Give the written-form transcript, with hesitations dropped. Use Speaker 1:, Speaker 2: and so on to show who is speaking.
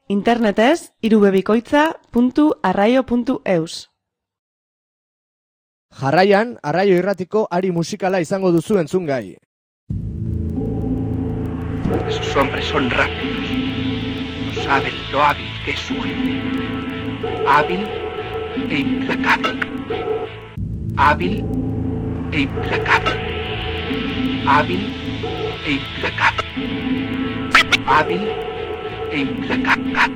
Speaker 1: Internetez, irubebikoitza.arraio.eus.
Speaker 2: Jarraian, Arraio Irratiko ari musikala izango duzu entzungai.
Speaker 3: Esos hombres son rápidos. No saben lo hábil que es su gente. Hábil e implacable. Hábil e implacable. Hábil e implacable. Hábil e implacable.